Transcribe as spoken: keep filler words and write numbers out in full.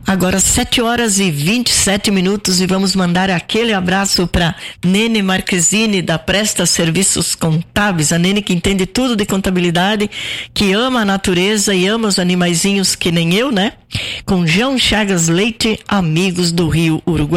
Agora sete horas e vinte e sete minutos e vamos mandar aquele abraço para Nene Marquezine da Presta Serviços Contábeis, a Nene que entende tudo de contabilidade, que ama a natureza e ama os animaizinhos que nem eu, né? Com João Chagas Leite, amigos do Rio Uruguai.